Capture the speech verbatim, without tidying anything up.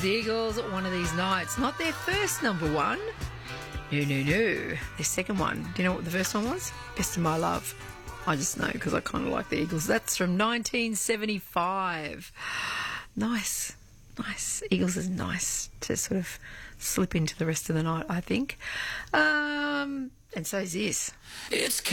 the Eagles, One of These Nights. Not their first number one. No, no, no. Their second one. Do you know what the first one was? Best of My Love. I just know because I kind of like the Eagles. That's from nineteen seventy-five. Nice. Nice. Eagles is nice to sort of slip into the rest of the night, I think. Um, and so is this. It's